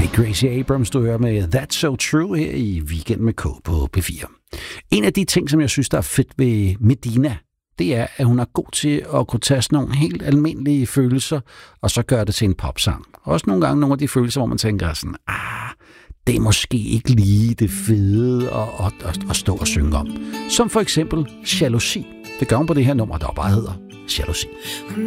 Gracie Abrams, du hører med That's So True her i Weekend med K på P4. En af de ting, som jeg synes, der er fedt ved Medina, det er, at hun er god til at kunne tage sådan nogle helt almindelige følelser, og så gøre det til en popsang. Også nogle gange nogle af de følelser, hvor man tænker sådan, det er måske ikke lige det fede at stå og synge om. Som for eksempel jalousi. Det gør hun på det her nummer, der bare hedder Jalousi.